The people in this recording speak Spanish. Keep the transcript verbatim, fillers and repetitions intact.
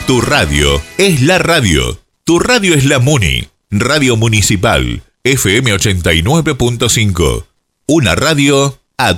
Tu radio es la radio. Tu radio es la Muni. Radio Municipal. F M ochenta y nueve punto cinco. Una radio